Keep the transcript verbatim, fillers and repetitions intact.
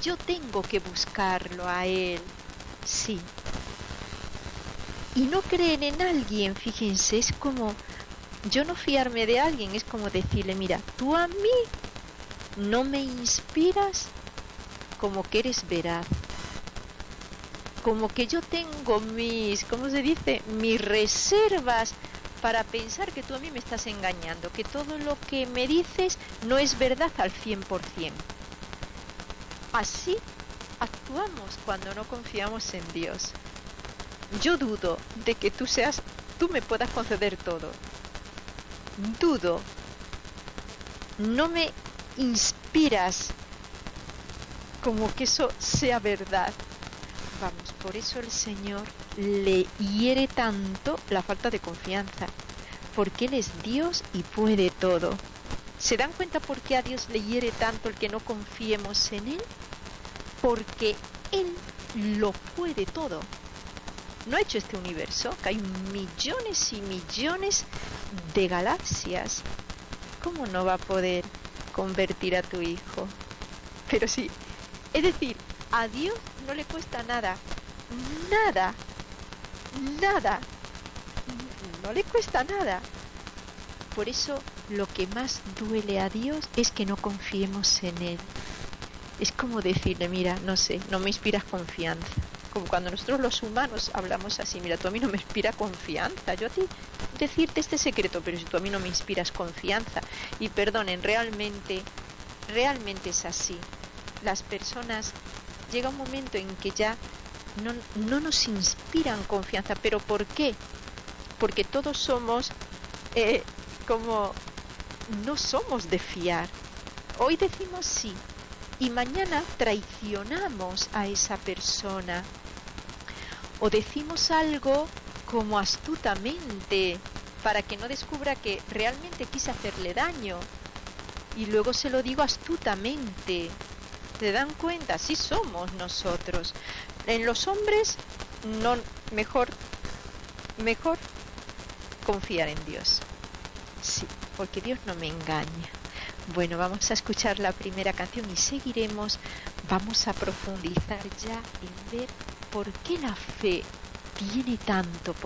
yo tengo que buscarlo a Él. Sí. Y no creen en alguien, fíjense, es como, yo no fiarme de alguien, es como decirle, mira, tú a mí no me inspiras como que eres veraz. Como que yo tengo mis, ¿cómo se dice? Mis reservas para pensar que tú a mí me estás engañando, que todo lo que me dices no es verdad al cien por ciento. Así actuamos cuando no confiamos en Dios. Yo dudo de que tú seas, tú me puedas conceder todo. Dudo. No me inspiras como que eso sea verdad. Vamos, por eso el Señor le hiere tanto la falta de confianza, porque Él es Dios y puede todo. ¿Se dan cuenta por qué a Dios le hiere tanto el que no confiemos en Él? Porque Él lo puede todo. No ha hecho este universo, que hay millones y millones de galaxias. ¿Cómo no va a poder convertir a tu hijo? Pero sí, es decir, a Dios no le cuesta nada, nada, nada, no le cuesta nada. Por eso lo que más duele a Dios es que no confiemos en Él. Es como decirle, mira, no sé, no me inspiras confianza. Como cuando nosotros los humanos hablamos así, mira, tú a mí no me inspiras confianza, yo a ti decirte este secreto, pero si tú a mí no me inspiras confianza. Y perdonen, realmente, realmente es así. Las personas, llega un momento en que ya no, no nos inspiran confianza. ¿Pero por qué? Porque todos somos eh, como, no somos de fiar. Hoy decimos sí y mañana traicionamos a esa persona. O decimos algo como astutamente para que no descubra que realmente quise hacerle daño. Y luego se lo digo astutamente. ¿Se dan cuenta? Así somos nosotros. En los hombres, no, mejor, mejor confiar en Dios. Sí, porque Dios no me engaña. Bueno, vamos a escuchar la primera canción y seguiremos. Vamos a profundizar ya en ver por qué la fe tiene tanto poder.